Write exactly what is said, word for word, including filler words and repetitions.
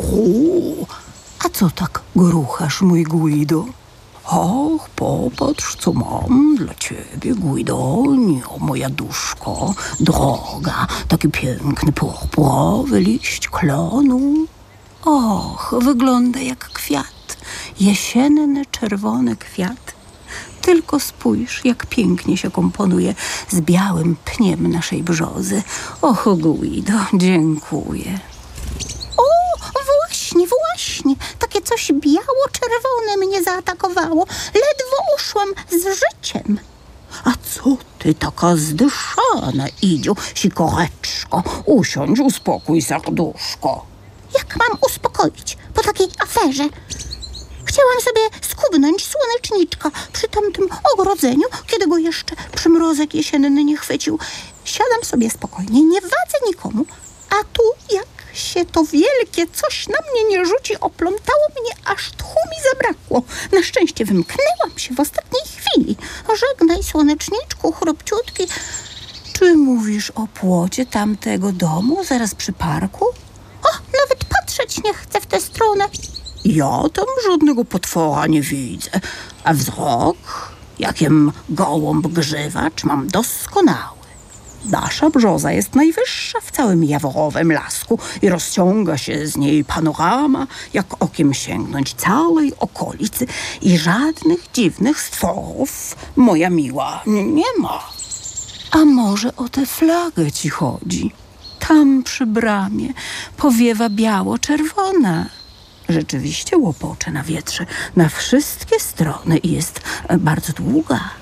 O, a co tak gruchasz, mój Guido? Och, popatrz, co mam dla ciebie, Guidonio, moja duszko, droga, taki piękny purpurowy liść klonu. Och, wygląda jak kwiat, jesienny, czerwony kwiat. Tylko spójrz, jak pięknie się komponuje z białym pniem naszej brzozy. Och, Guido, dziękuję. Właśnie, właśnie, takie coś biało-czerwone mnie zaatakowało. Ledwo uszłam z życiem. A co ty taka zdyszana, Idziu, sikoreczko? Usiądź, uspokój serduszko. Jak mam uspokoić po takiej aferze? Chciałam sobie skubnąć słoneczniczka przy tamtym ogrodzeniu, kiedy go jeszcze przymrozek jesienny nie chwycił. Siadam sobie spokojnie, nie wadzę nikomu, a tu jak się to wielkie coś na mnie nie rzuci, oplątało mnie, aż tchu mi zabrakło. Na szczęście wymknęłam się w ostatniej chwili. Żegnaj, słoneczniczku, chrupciutki. Czy mówisz o płocie tamtego domu, zaraz przy parku? O, nawet patrzeć nie chcę w tę stronę. Ja tam żadnego potwora nie widzę, a wzrok, jakiem gołąb grzywacz, mam doskonały. Nasza brzoza jest najwyższa w całym jaworowym lasku i rozciąga się z niej panorama, jak okiem sięgnąć całej okolicy i żadnych dziwnych stworów, moja miła, n- nie ma. A może o tę flagę ci chodzi? Tam przy bramie powiewa biało-czerwona. Rzeczywiście łopocze na wietrze na wszystkie strony i jest bardzo długa.